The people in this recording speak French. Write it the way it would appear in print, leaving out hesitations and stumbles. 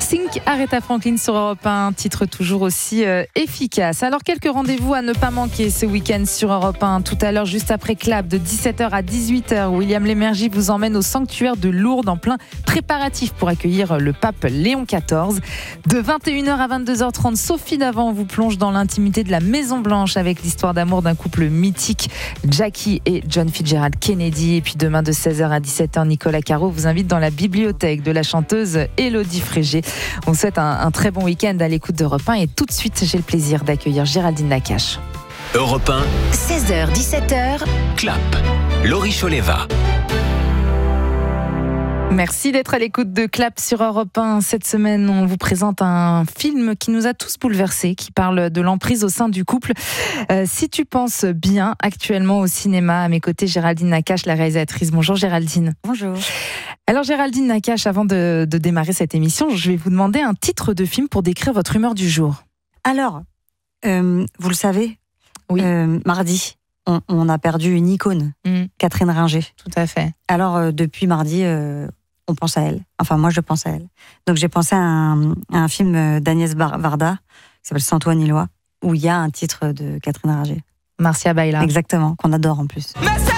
Sync, Aretha Franklin sur Europe 1, titre toujours aussi efficace. Alors quelques rendez-vous à ne pas manquer ce week-end sur Europe 1. Tout à l'heure, juste après Clap, de 17h à 18h, William Lémergie vous emmène au sanctuaire de Lourdes en plein préparatif pour accueillir le pape Léon XIV. De 21h à 22h30, Sophie Davant vous plonge dans l'intimité de la Maison Blanche avec l'histoire d'amour d'un couple mythique, Jackie et John Fitzgerald Kennedy. Et puis demain de 16h à 17h, Nicolas Caro vous invite dans la bibliothèque de la chanteuse Élodie Frégé. On vous souhaite un très bon week-end à l'écoute d'Europe 1 et tout de suite, j'ai le plaisir d'accueillir Géraldine Nakache. Europe 1, 16h, 17h, Clap, Laurie Choleva. Merci d'être à l'écoute de Clap sur Europe 1. Cette semaine, on vous présente un film qui nous a tous bouleversés, qui parle de l'emprise au sein du couple. Si tu penses bien, actuellement au cinéma, à mes côtés, Géraldine Nakache, la réalisatrice. Bonjour Géraldine. Bonjour. Alors Géraldine Nakache, avant de démarrer cette émission, je vais vous demander un titre de film pour décrire votre humeur du jour. Alors, vous le savez, Oui. Mardi, on a perdu une icône, Catherine Ringer. Tout à fait. Alors, depuis mardi, on pense à elle. Enfin, moi, je pense à elle. Donc, j'ai pensé à un film d'Agnès Varda, qui s'appelle Sans toi ni loi, où il y a un titre de Catherine Ringer. Marcia Baila. Exactement, qu'on adore en plus.